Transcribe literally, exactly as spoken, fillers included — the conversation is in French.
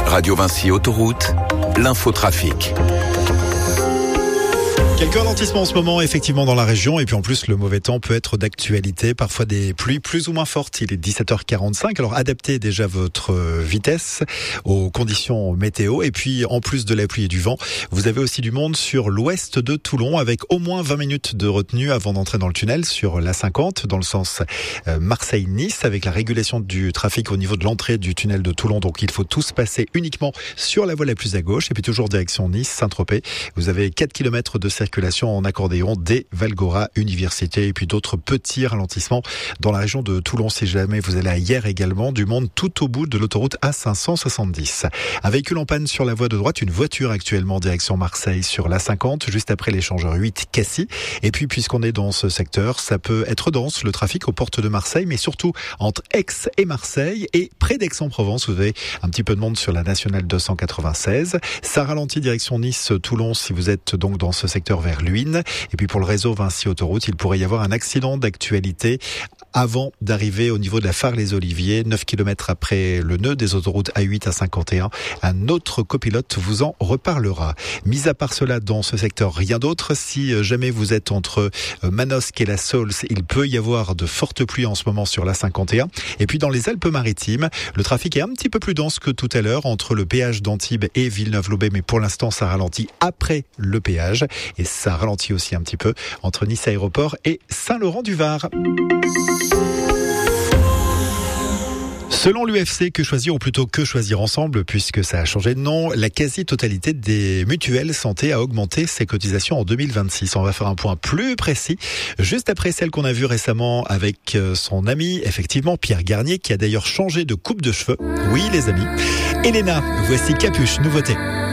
Radio Vinci Autoroute, l'infotrafic. Quelques ralentissements en ce moment, effectivement, dans la région. Et puis en plus, le mauvais temps peut être d'actualité. Parfois des pluies plus ou moins fortes. Il est dix-sept heures quarante-cinq. Alors adaptez déjà votre vitesse aux conditions météo. Et puis en plus de la pluie et du vent, vous avez aussi du monde sur l'ouest de Toulon avec au moins vingt minutes de retenue avant d'entrer dans le tunnel sur l'A cinquante dans le sens Marseille-Nice avec la régulation du trafic au niveau de l'entrée du tunnel de Toulon. Donc il faut tous passer uniquement sur la voie la plus à gauche. Et puis toujours direction Nice, Saint-Tropez. Vous avez quatre kilomètres de circulation en accordéon dès Valgora Université et puis d'autres petits ralentissements dans la région de Toulon si jamais vous allez à Hyères également, du monde tout au bout de l'autoroute A cinq cent soixante-dix. Un véhicule en panne sur la voie de droite, une voiture actuellement en direction Marseille sur l'A cinquante, juste après l'échangeur huit Cassis. Et puis puisqu'on est dans ce secteur, ça peut être dense le trafic aux portes de Marseille, mais surtout entre Aix et Marseille et près d'Aix-en-Provence, vous avez un petit peu de monde sur la nationale deux cent quatre-vingt-seize. Ça ralentit direction Nice-Toulon si vous êtes donc dans ce secteur vers Luynes. Et puis pour le réseau Vinci Autoroute, il pourrait y avoir un accident d'actualité avant d'arriver au niveau de la Phare-les-Oliviers, neuf kilomètres après le nœud des autoroutes A huit à cinquante et un. Un autre copilote vous en reparlera. Mis à part cela, dans ce secteur, rien d'autre. Si jamais vous êtes entre Manosque et la Saulce, il peut y avoir de fortes pluies en ce moment sur l'A cinquante et un. Et puis dans les Alpes-Maritimes, le trafic est un petit peu plus dense que tout à l'heure entre le péage d'Antibes et Villeneuve-Loubet, mais pour l'instant ça ralentit après le péage. Et ça ralentit aussi un petit peu entre Nice Aéroport et Saint-Laurent-du-Var. Selon l'U F C, que choisir ou plutôt que choisir ensemble, puisque ça a changé de nom, la quasi-totalité des mutuelles santé a augmenté ses cotisations en deux mille vingt-six. On va faire un point plus précis, juste après celle qu'on a vue récemment avec son ami, effectivement, Pierre Garnier, qui a d'ailleurs changé de coupe de cheveux. Oui, les amis. Elena, voici Capuche, nouveauté.